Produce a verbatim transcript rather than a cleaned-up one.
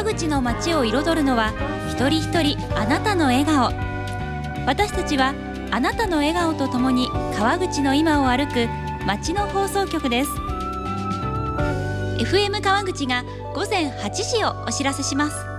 口の街を彩るのは一人一人あなたの笑顔。私たちはあなたの笑顔とともに川口の今を歩く街の放送局です。 エフエム 川口が午前はちじをお知らせします。